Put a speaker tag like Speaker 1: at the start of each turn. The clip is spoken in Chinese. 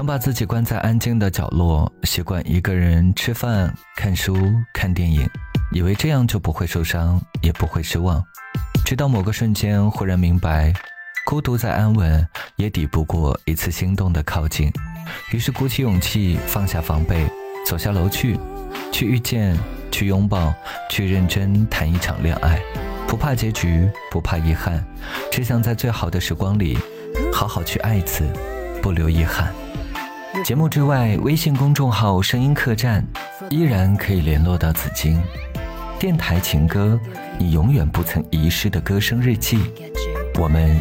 Speaker 1: 把自己关在安静的角落，习惯一个人吃饭、看书、看电影，以为这样就不会受伤，也不会失望。直到某个瞬间忽然明白，孤独再安稳也抵不过一次心动的靠近。于是鼓起勇气，放下防备，走下楼去遇见，去拥抱，去认真谈一场恋爱。不怕结局，不怕遗憾，只想在最好的时光里好好去爱一次，不留遗憾。节目之外，微信公众号声音客栈依然可以联络到紫金。电台情歌，你永远不曾遗失的歌声日记。我们